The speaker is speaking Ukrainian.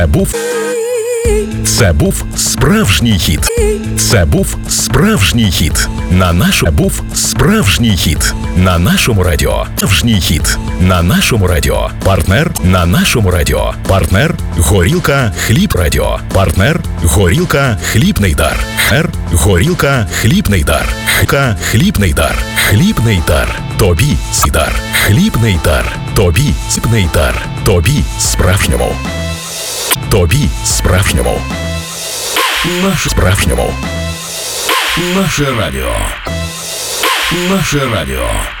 Це був справжній хіт. Це був справжній хіт. Був справжній хіт. На нашому радіо. Справжній хіт. На нашому радіо. Партнер на нашому радіо. Партнер Горілка Хліб Радіо. Партнер Горілка Хлібний дар. Горілка Хлібний дар. Хлібний дар. Хлібний дар. Тобі дар. Хлібний дар. Тобі сіпний дар. Тобі справжньому. Тобі справжньому. Наше радіо. Наше радіо.